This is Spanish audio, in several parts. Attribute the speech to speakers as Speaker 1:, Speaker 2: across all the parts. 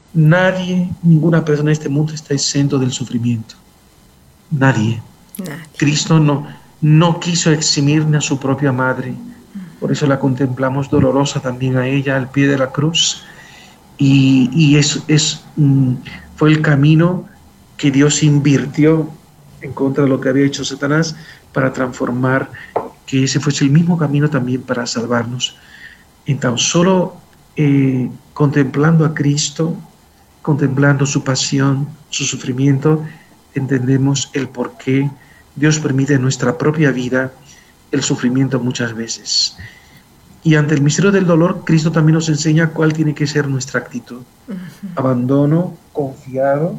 Speaker 1: Nadie, ninguna persona en este mundo está exento del sufrimiento. Nadie. Cristo no quiso eximirle a su propia madre. Por eso la contemplamos dolorosa también a ella al pie de la cruz. Y fue el camino que Dios invirtió en contra de lo que había hecho Satanás para transformar, que ese fuese el mismo camino también para salvarnos. Entonces, solo contemplando a Cristo, contemplando su pasión, su sufrimiento, entendemos el por qué Dios permite en nuestra propia vida el sufrimiento muchas veces. Y ante el misterio del dolor, Cristo también nos enseña cuál tiene que ser nuestra actitud. Abandono confiado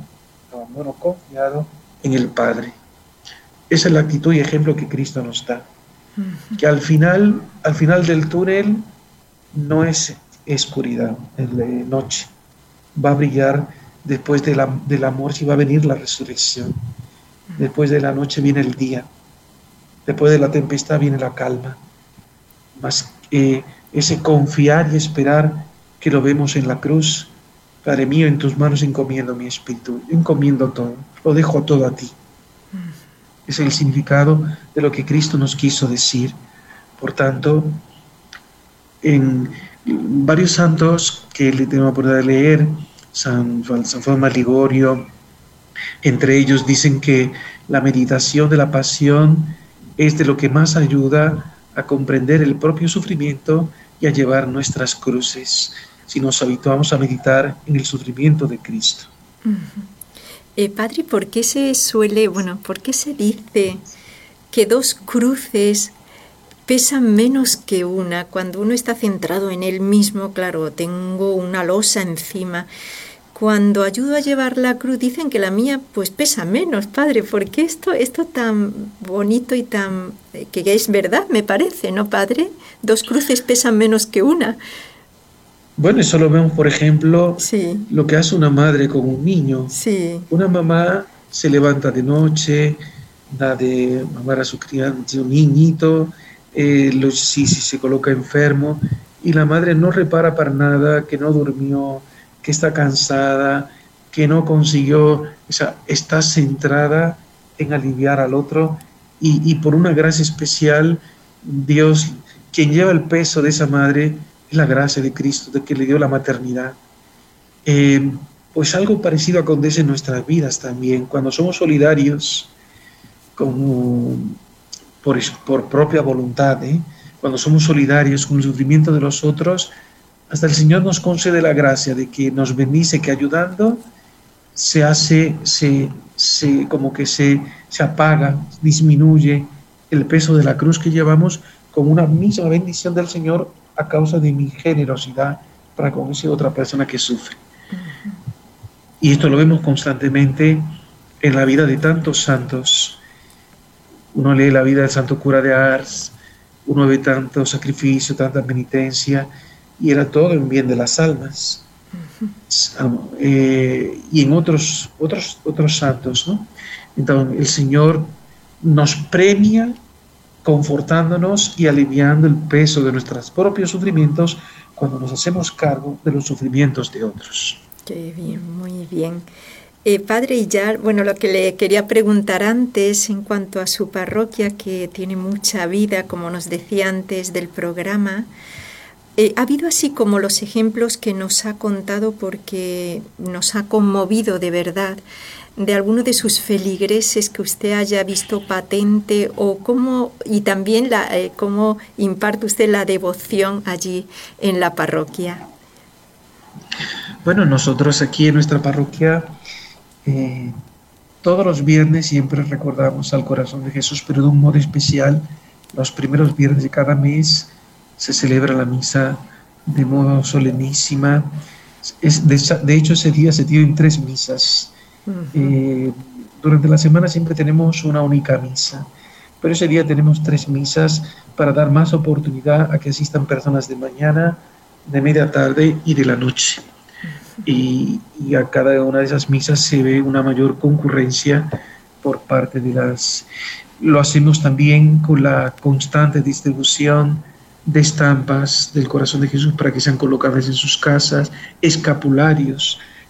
Speaker 1: en el Padre. Esa es la actitud y ejemplo que Cristo nos da. Que al final del túnel no es oscuridad, es noche. Va a brillar después del amor, si va a venir la resurrección. Después de la noche viene el día. Después de la tempestad viene la calma. Mas ese confiar y esperar que lo vemos en la cruz. Padre mío, en tus manos encomiendo mi espíritu, encomiendo todo, lo dejo todo a ti. Es el significado de lo que Cristo nos quiso decir. Por tanto, en varios santos que le tengo la oportunidad de leer, San Foma Ligorio, entre ellos dicen que la meditación de la pasión es de lo que más ayuda a comprender el propio sufrimiento y a llevar nuestras cruces, si nos habituamos a meditar en el sufrimiento de Cristo.
Speaker 2: Padre, ¿por qué se dice que dos cruces pesan menos que una? Cuando uno está centrado en él mismo, claro, tengo una losa encima. Cuando ayudo a llevar la cruz, dicen que la mía pues pesa menos, Padre. ¿Por qué esto tan bonito y tan... que es verdad, me parece, ¿no, Padre? Dos cruces pesan menos que una.
Speaker 1: Bueno, eso lo vemos, por ejemplo,
Speaker 2: sí.
Speaker 1: Lo que hace una madre con un niño.
Speaker 2: Sí.
Speaker 1: Una mamá se levanta de noche, da de mamar a su crianza, un niñito, si se coloca enfermo, y la madre no repara para nada, que no durmió, que está cansada, que no consiguió, o sea, está centrada en aliviar al otro, y por una gracia especial, Dios, quien lleva el peso de esa madre, es la gracia de Cristo, de que le dio la maternidad. Pues algo parecido acontece en nuestras vidas también, cuando somos solidarios por propia voluntad, cuando somos solidarios con el sufrimiento de los otros, hasta el Señor nos concede la gracia de que nos bendice, que ayudando se apaga, disminuye el peso de la cruz que llevamos con una misma bendición del Señor a causa de mi generosidad para con esa otra persona que sufre. Y esto lo vemos constantemente en la vida de tantos santos. Uno lee la vida del santo cura de Ars, uno ve tanto sacrificio, tanta penitencia, y era todo en bien de las almas. Y en otros santos, ¿no? Entonces el Señor nos premia confortándonos y aliviando el peso de nuestros propios sufrimientos cuando nos hacemos cargo de los sufrimientos de otros.
Speaker 2: Qué bien, muy bien. Padre, y ya, lo que le quería preguntar antes en cuanto a su parroquia, que tiene mucha vida, como nos decía antes del programa, ha habido así como los ejemplos que nos ha contado, porque nos ha conmovido de verdad, de alguno de sus feligreses que usted haya visto patente, o cómo, y también cómo imparte usted la devoción allí en la parroquia.
Speaker 1: Bueno, nosotros aquí en nuestra parroquia todos los viernes siempre recordamos al Corazón de Jesús, pero de un modo especial. Los primeros viernes de cada mes se celebra la misa de modo solemnísima. De hecho, ese día se dio en 3 misas. Durante la semana siempre tenemos una única misa, pero ese día tenemos 3 misas para dar más oportunidad a que asistan personas de mañana, de media tarde y de la noche. Y a cada una de esas misas se ve una mayor concurrencia por parte de las... Lo hacemos también con la constante distribución de estampas del Corazón de Jesús para que sean colocadas en sus casas, escapularios